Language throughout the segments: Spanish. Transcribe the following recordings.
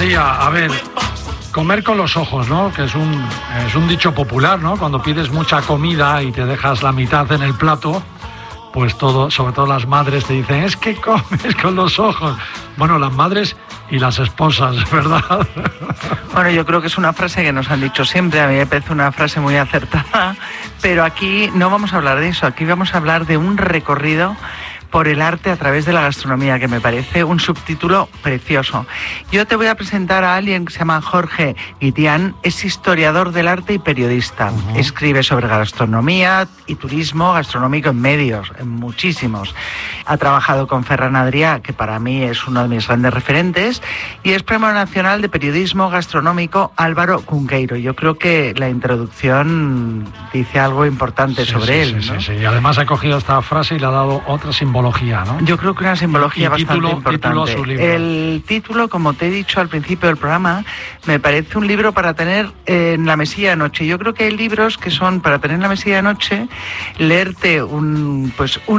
María, a ver, comer con los ojos, ¿no? Que es un dicho popular, ¿no? Cuando pides mucha comida y te dejas la mitad en el plato, pues todo, sobre todo las madres te dicen, es que comes con los ojos. Bueno, las madres y las esposas, ¿verdad? Bueno, yo creo que es una frase que nos han dicho siempre, a mí me parece una frase muy acertada, pero aquí no vamos a hablar de eso, aquí vamos a hablar de un recorrido por el arte a través de la gastronomía, que me parece un subtítulo precioso. Yo te voy a presentar a alguien que se llama Jorge Guitián, es historiador del arte y periodista. Escribe sobre gastronomía y turismo gastronómico en medios, en muchísimos. Ha trabajado con Ferran Adrià, que para mí es uno de mis grandes referentes, y es Premio Nacional de Periodismo Gastronómico Álvaro Cunqueiro. Yo creo que la introducción dice algo importante sobre él, ¿no? Sí. Y además ha cogido esta frase y le ha dado otra simbología, ¿no? Yo creo que una simbología bastante importante. El título, como te he dicho al principio del programa, me parece un libro para tener en la mesilla de noche. Yo creo que hay libros que son para tener en la mesilla de noche, leerte uno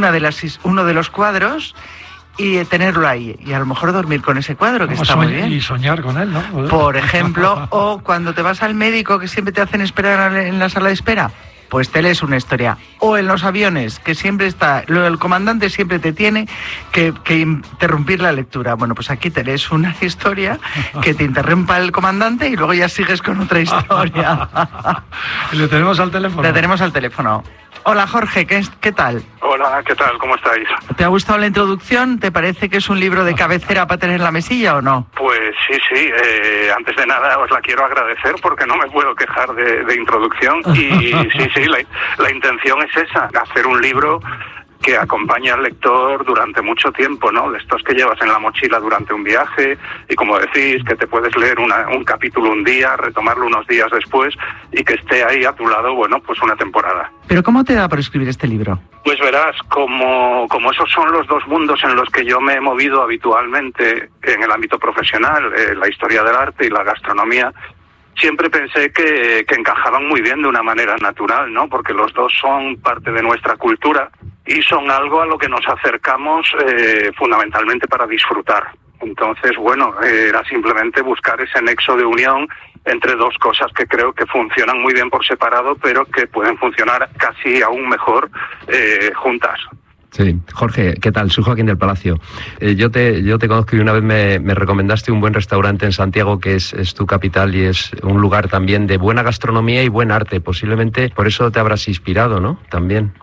de los cuadros y tenerlo ahí, y a lo mejor dormir con ese cuadro, que está muy bien. Y soñar con él, ¿no? Por ejemplo, o cuando te vas al médico, que siempre te hacen esperar en la sala de espera, pues te lees una historia. O en los aviones, que siempre está, el comandante siempre te tiene que interrumpir la lectura. Bueno, pues aquí te lees una historia que te interrumpa el comandante y luego ya sigues con otra historia. ¿Y le tenemos al teléfono? Le tenemos al teléfono. Hola Jorge, ¿qué tal? Hola, ¿qué tal? ¿Cómo estáis? ¿Te ha gustado la introducción? ¿Te parece que es un libro de cabecera para tener en la mesilla o no? Pues sí. Antes de nada os la quiero agradecer porque no me puedo quejar de introducción. Y sí, la intención es esa, hacer un libro que acompaña al lector durante mucho tiempo, ¿no? De estos que llevas en la mochila durante un viaje y, como decís, que te puedes leer un capítulo un día, retomarlo unos días después y que esté ahí a tu lado, bueno, pues una temporada. ¿Pero cómo te da por escribir este libro? Pues verás, como esos son los dos mundos en los que yo me he movido habitualmente en el ámbito profesional, la historia del arte y la gastronomía, siempre pensé que encajaban muy bien de una manera natural, ¿no? Porque los dos son parte de nuestra cultura y son algo a lo que nos acercamos fundamentalmente para disfrutar. Entonces, bueno, era simplemente buscar ese nexo de unión entre dos cosas que creo que funcionan muy bien por separado, pero que pueden funcionar casi aún mejor juntas. Sí, Jorge, ¿qué tal? Soy Joaquín del Palacio. Yo te conozco y una vez me recomendaste un buen restaurante en Santiago, que es tu capital, y es un lugar también de buena gastronomía y buen arte. Posiblemente por eso te habrás inspirado, ¿no? También.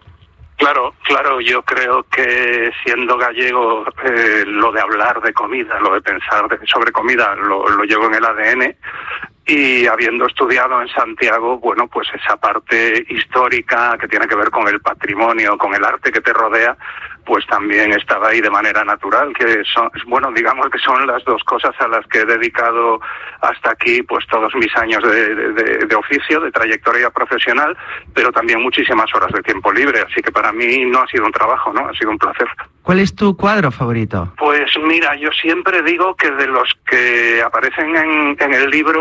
Claro, yo creo que siendo gallego, lo de hablar de comida, lo de pensar sobre comida, lo llevo en el ADN. Y habiendo estudiado en Santiago, bueno, pues esa parte histórica que tiene que ver con el patrimonio, con el arte que te rodea, pues también estaba ahí de manera natural, que digamos que son las dos cosas a las que he dedicado hasta aquí pues todos mis años de oficio, de trayectoria profesional, pero también muchísimas horas de tiempo libre, así que para mí no ha sido un trabajo, ¿no? Ha sido un placer. ¿Cuál es tu cuadro favorito? Pues mira, yo siempre digo que de los que aparecen en el libro,